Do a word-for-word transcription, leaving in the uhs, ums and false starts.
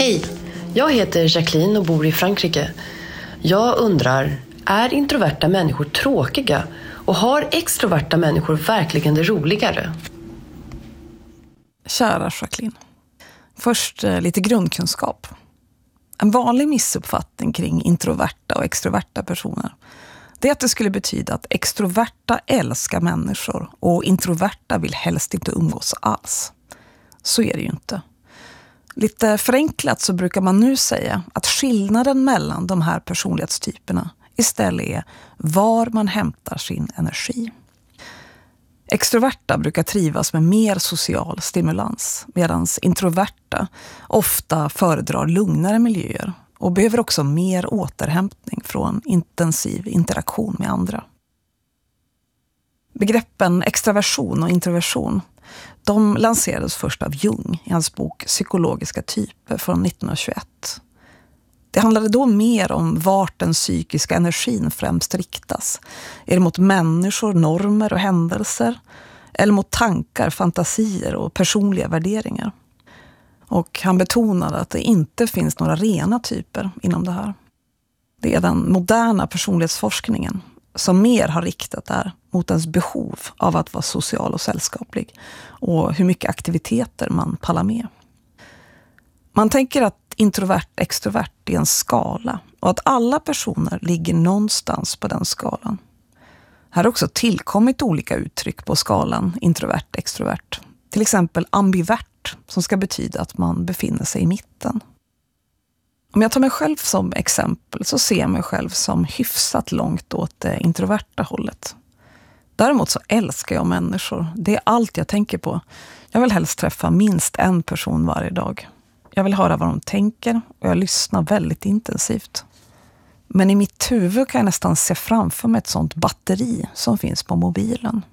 Hej, jag heter Jacqueline och bor i Frankrike. Jag undrar, är introverta människor tråkiga och har extroverta människor verkligen det roligare? Kära Jacqueline. Först eh, lite grundkunskap. En vanlig missuppfattning kring introverta och extroverta personer, det är att det skulle betyda att extroverta älskar människor och introverta vill helst inte umgås alls. Så är det ju inte. Lite förenklat så brukar man nu säga att skillnaden mellan de här personlighetstyperna istället är var man hämtar sin energi. Extroverta brukar trivas med mer social stimulans, medan introverta ofta föredrar lugnare miljöer och behöver också mer återhämtning från intensiv interaktion med andra. Begreppen extraversion och introversion, de lanserades först av Jung i hans bok Psykologiska typer från nittonhundratjugoett. Det handlade då mer om vart den psykiska energin främst riktas. Är det mot människor, normer och händelser? Eller mot tankar, fantasier och personliga värderingar? Och han betonade att det inte finns några rena typer inom det här. Det är den moderna personlighetsforskningen som mer har riktat där mot ens behov av att vara social och sällskaplig och hur mycket aktiviteter man pallar med. Man tänker att introvert, extrovert är en skala och att alla personer ligger någonstans på den skalan. Här har också tillkommit olika uttryck på skalan introvert, extrovert. Till exempel ambivert, som ska betyda att man befinner sig i mitten. Om jag tar mig själv som exempel så ser jag mig själv som hyfsat långt åt det introverta hållet. Däremot så älskar jag människor. Det är allt jag tänker på. Jag vill helst träffa minst en person varje dag. Jag vill höra vad de tänker och jag lyssnar väldigt intensivt. Men i mitt huvud kan jag nästan se framför mig ett sånt batteri som finns på mobilen.